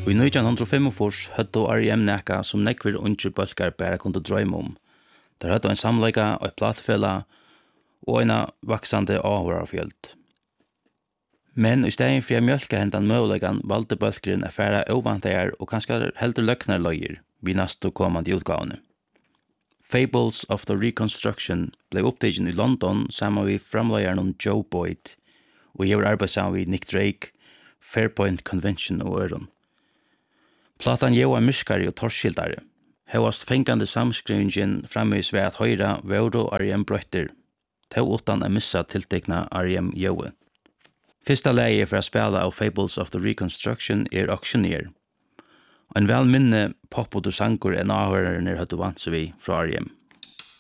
I 1945 høvdu R.E.M. nekka som nekvir ungir bølkar bara kundu drøyma om. Der høvdu ein samleika, eitt platefella og eina vaksande áhorarfjöld. Men i stedet for å mjölka hendan mögulegan valde bølkurin að fara óvantajar og kanskje heldur løgnar løgir við næstu komandi utgávuni. Fables of the Reconstruction blev upptagen i London saman við framleiðarnum Joe Boyd og hevur arbeitt saman við Nick Drake, Fairpoint Convention og øron. Platan gjeva myskari og torskildari. Hevast fengande samskrivingen framvis ved at høyra våru R.E.M. brøttir, tau utan að missa tiltekna R.E.M. gjøve. Fyrsta legi for å spela av Fables of the Reconstruction Auctioneer. En vel minne pop-ut og sangur en áhørarnir høttu vant seg vi fra R.E.M.